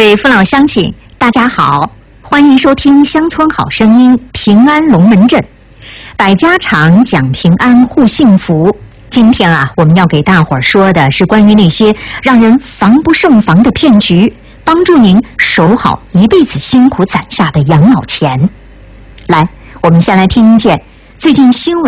位父老乡亲，大家好，欢迎收听《乡村好声音》平安龙门阵，百家常讲平安护幸福。今天啊，我们要给大伙儿说的是关于那些让人防不胜防的骗局，帮助您守好一辈子辛苦攒下的养老钱。来，我们先来听一件最近新闻